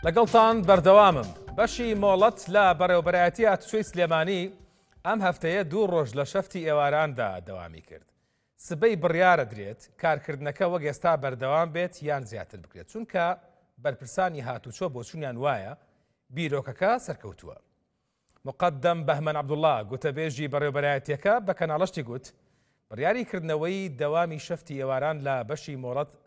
لەگەڵتان بەردەوامم بەشی مۆڵەت لە بەڕێوەبەرایەتی هاتوچۆی سلێمانی ئەم هەفتەیە 2 ڕۆژ لە شەفتی ئێواراندا دەوامی کرد. سبەی بڕیارە درێت کارکردنەکە وەک ئێستا بەردەوام بێت یان زیاتر بکرێت، چونکە بەرپرسانی هاتوچۆ بۆ چوونیان وایە بیرۆکەکە سەرکەوتووە. مقدم بەهمەن عەبدوڵڵا گوتەبێژی بەڕێوەبەرایەتیەکە بە کەناڵەشتی گوت بڕیاریکردنەوەی دەوامی شەفتی ئێواران لە بەشی مۆڵەت